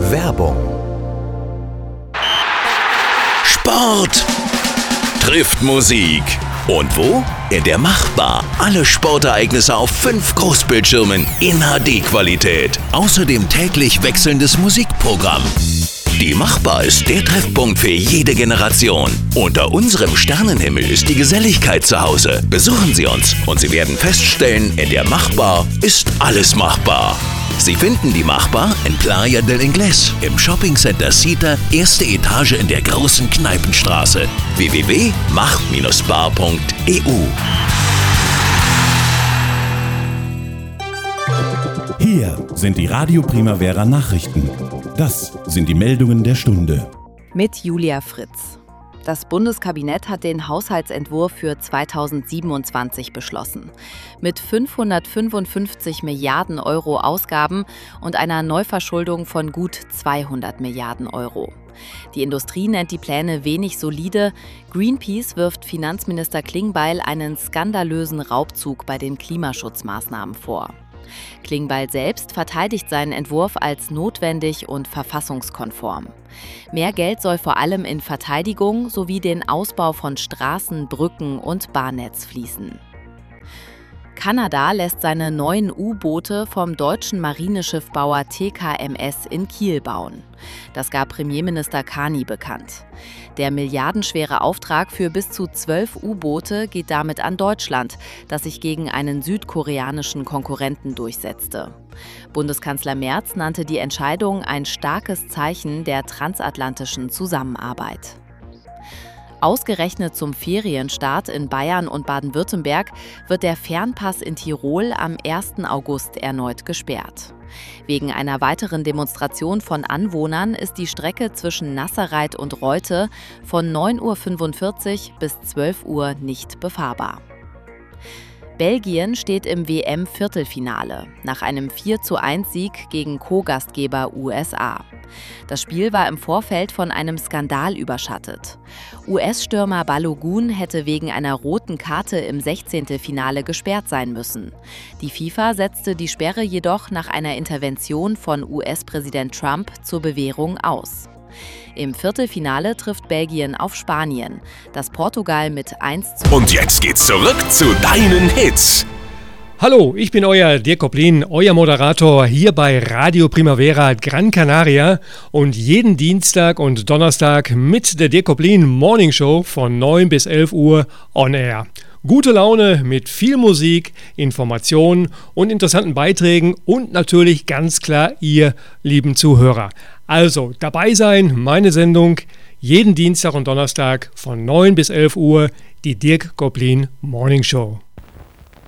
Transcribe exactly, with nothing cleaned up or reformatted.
Werbung. Sport trifft Musik. Und wo? In der Machbar. Alle Sportereignisse auf fünf Großbildschirmen in H D-Qualität. Außerdem täglich wechselndes Musikprogramm. Die Machbar ist der Treffpunkt für jede Generation. Unter unserem Sternenhimmel ist die Geselligkeit zu Hause. Besuchen Sie uns und Sie werden feststellen, in der Machbar ist alles machbar. Sie finden die Machbar in Playa del Inglés, im Shoppingcenter Cita, erste Etage in der großen Kneipenstraße. w w w punkt mach Bindestrich bar punkt e u. Hier sind die Radio Primavera Nachrichten. Das sind die Meldungen der Stunde. Mit Julia Fritz. Das Bundeskabinett hat den Haushaltsentwurf für zweitausendsiebenundzwanzig beschlossen. Mit fünfhundertfünfundfünfzig Milliarden Euro Ausgaben und einer Neuverschuldung von gut zweihundert Milliarden Euro. Die Industrie nennt die Pläne wenig solide. Greenpeace wirft Finanzminister Klingbeil einen skandalösen Raubzug bei den Klimaschutzmaßnahmen vor. Klingbeil selbst verteidigt seinen Entwurf als notwendig und verfassungskonform. Mehr Geld soll vor allem in Verteidigung sowie den Ausbau von Straßen, Brücken und Bahnnetz fließen. Kanada lässt seine neuen U-Boote vom deutschen Marineschiffbauer T K M S in Kiel bauen. Das gab Premierminister Carney bekannt. Der milliardenschwere Auftrag für bis zu zwölf U-Boote geht damit an Deutschland, das sich gegen einen südkoreanischen Konkurrenten durchsetzte. Bundeskanzler Merz nannte die Entscheidung ein starkes Zeichen der transatlantischen Zusammenarbeit. Ausgerechnet zum Ferienstart in Bayern und Baden-Württemberg wird der Fernpass in Tirol am ersten August erneut gesperrt. Wegen einer weiteren Demonstration von Anwohnern ist die Strecke zwischen Nasserreit und Reute von neun Uhr fünfundvierzig bis zwölf Uhr nicht befahrbar. Belgien steht im W M-Viertelfinale nach einem vier zu eins Sieg gegen Co-Gastgeber U S A. Das Spiel war im Vorfeld von einem Skandal überschattet. U S-Stürmer Balogun hätte wegen einer roten Karte im Sechzehntelfinale gesperrt sein müssen. Die FIFA setzte die Sperre jedoch nach einer Intervention von U S-Präsident Trump zur Bewährung aus. Im Viertelfinale trifft Belgien auf Spanien, das Portugal mit eins zu Und jetzt geht's zurück zu deinen Hits. Hallo, ich bin euer Dirk Koplin, euer Moderator hier bei Radio Primavera Gran Canaria und jeden Dienstag und Donnerstag mit der Dirk Koplin Morning Show von neun bis elf Uhr on air. Gute Laune mit viel Musik, Informationen und interessanten Beiträgen und natürlich ganz klar ihr lieben Zuhörer. Also dabei sein, meine Sendung, jeden Dienstag und Donnerstag von neun bis elf Uhr, die Dirk Koplin Morning Show.